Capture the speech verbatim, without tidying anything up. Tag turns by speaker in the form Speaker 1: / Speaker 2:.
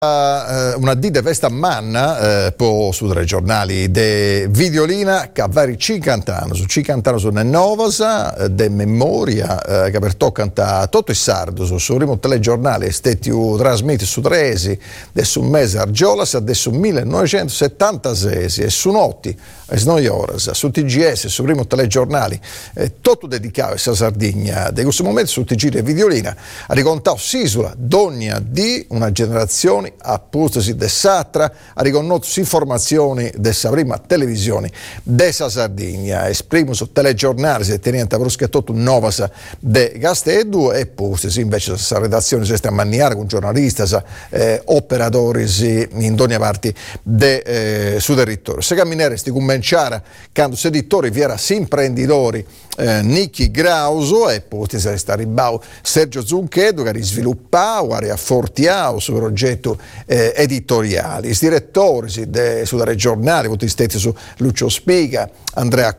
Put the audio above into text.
Speaker 1: Uh, una dita vesta manna uh, po su dei giornali de Videolina che vari cinquanta anni su cinquanta anni sono novasa uh, de memoria uh, che per toccanta tutto il sardo su su primo telegiornale è stato trasmesso su Tresi de su mese Argiolas adesso millenovecentosettantasei e su notti e noi ore su T G S su primo telegiornali eh, tutto dedicato a Sardegna di questo momento su T G e Videolina ha ricontato Sisula Dogna di una generazione appuntosi de Satra ha riconosciuto informazioni dessa prima televisione dessa Sardegna esprimo su telegiornali se teniente bruschetto novas de Gastedu e posti invece questa redazione si sta a maniare con giornalisti eh, operatori in ogni parte de eh, su territorio se camminare sti cominciare quando si editori vi era si imprenditori eh, Nichi Grauso e poi si sta ribau Sergio Zunchedo che ha sviluppato ha raffortiato su progetto eh, editoriali i direttori de, su dei giornali tutti stessi su Lucio Spiga Andrea